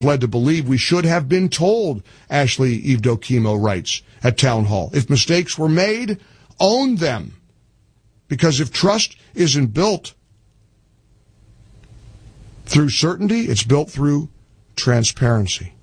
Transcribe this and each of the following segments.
led to believe we should have been told, Ashley Evdokimo writes at Town Hall. If mistakes were made, own them. Because if trust isn't built through certainty, it's built through transparency.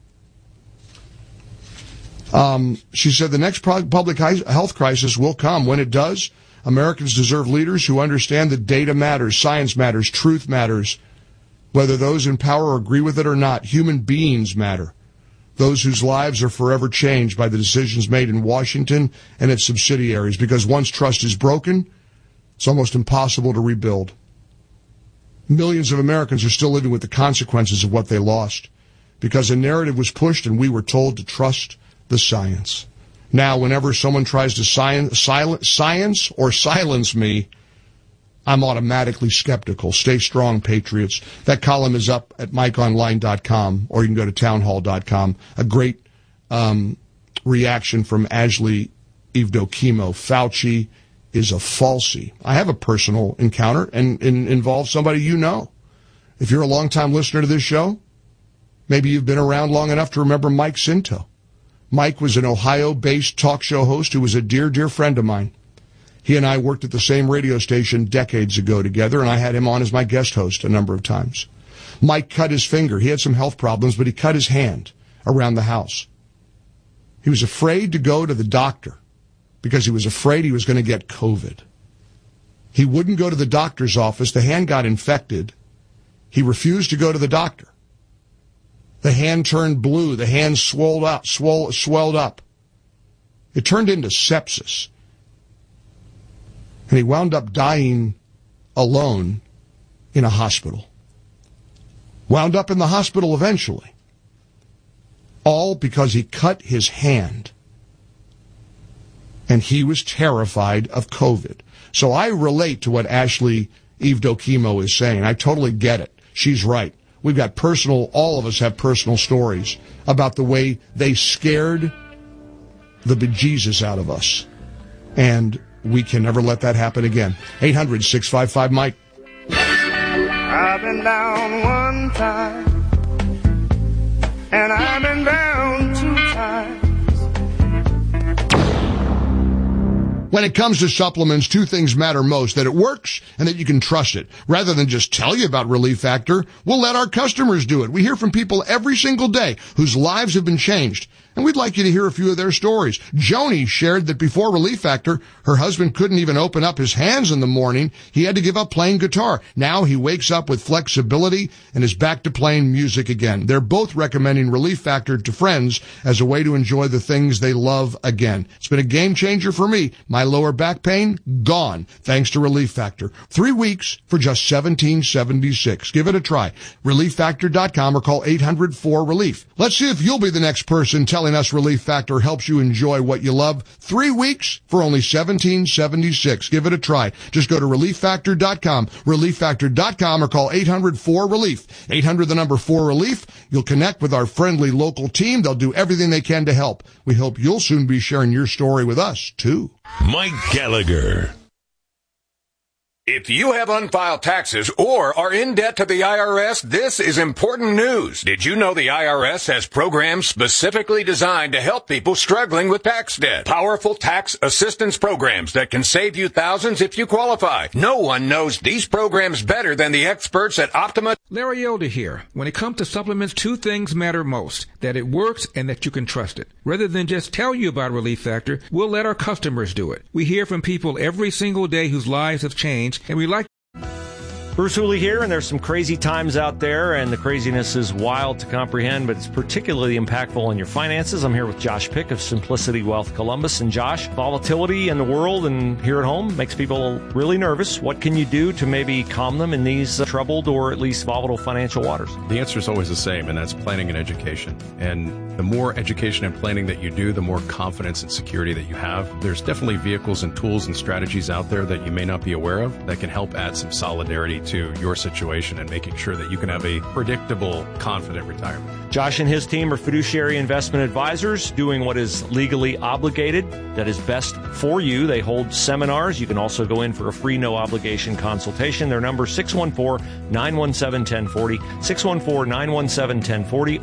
She said the next public health crisis will come. When it does, Americans deserve leaders who understand that data matters, science matters, truth matters. Whether those in power agree with it or not, human beings matter. Those whose lives are forever changed by the decisions made in Washington and its subsidiaries. Because once trust is broken, it's almost impossible to rebuild. Millions of Americans are still living with the consequences of what they lost. Because a narrative was pushed and we were told to trust the science. Now, whenever someone tries to science or silence me, I'm automatically skeptical. Stay strong, Patriots. That column is up at MikeOnline.com, or you can go to townhall.com. A great reaction from Ashley Evdokimo. Fauci is a falsie. I have a personal encounter and involves somebody you know. If you're a longtime listener to this show, maybe you've been around long enough to remember Mike Sinto. Mike was an Ohio-based talk show host who was a dear, dear friend of mine. He and I worked at the same radio station decades ago together, and I had him on as my guest host a number of times. Mike cut his finger. He had some health problems, but he cut his hand around the house. He was afraid to go to the doctor because he was afraid he was going to get COVID. He wouldn't go to the doctor's office. The hand got infected. He refused to go to the doctor. The hand turned blue. The hand swelled up. It turned into sepsis. And he wound up dying alone in a hospital. Wound up in the hospital eventually. All because he cut his hand. And he was terrified of COVID. So I relate to what Ashley Evdokimo is saying. I totally get it. She's right. We've got all of us have personal stories about the way they scared the bejesus out of us. And we can never let that happen again. 800-655-MIKE. I've been down one time, and I've been down two times. When it comes to supplements, two things matter most: that it works and that you can trust it. Rather than just tell you about Relief Factor, we'll let our customers do it. We hear from people every single day whose lives have been changed, and we'd like you to hear a few of their stories. Joni shared that before Relief Factor, her husband couldn't even open up his hands in the morning. He had to give up playing guitar. Now he wakes up with flexibility and is back to playing music again. They're both recommending Relief Factor to friends as a way to enjoy the things they love again. It's been a game changer for me. My lower back pain, gone, thanks to Relief Factor. 3 weeks for just $17.76. Give it a try. ReliefFactor.com or call 800-4RELIEF. Let's see if you'll be the next person telling us Relief Factor helps you enjoy what you love. 3 weeks for only $17.76. Give it a try. Just go to ReliefFactor.com, ReliefFactor.com, or call 800-4RELIEF. 800-4RELIEF. You'll connect with our friendly local team. They'll do everything they can to help. We hope you'll soon be sharing your story with us, too. Mike Gallagher. If you have unfiled taxes or are in debt to the IRS, this is important news. Did you know the IRS has programs specifically designed to help people struggling with tax debt? Powerful tax assistance programs that can save you thousands if you qualify. No one knows these programs better than the experts at Optima. Larry Elder here. When it comes to supplements, two things matter most: that it works and that you can trust it. Rather than just tell you about Relief Factor, we'll let our customers do it. We hear from people every single day whose lives have changed, and we like. Bruce Hooley here, and there's some crazy times out there, and the craziness is wild to comprehend, but it's particularly impactful on your finances. I'm here with Josh Pick of Simplicity Wealth Columbus. And Josh, volatility in the world and here at home makes people really nervous. What can you do to maybe calm them in these troubled or at least volatile financial waters? The answer is always the same, and that's planning and education. And the more education and planning that you do, the more confidence and security that you have. There's definitely vehicles and tools and strategies out there that you may not be aware of that can help add some solidarity to your situation and making sure that you can have a predictable, confident retirement. Josh and his team are fiduciary investment advisors doing what is legally obligated, that is best for you. They hold seminars. You can also go in for a free, no-obligation consultation. Their number is 614-917-1040, 614-917-1040,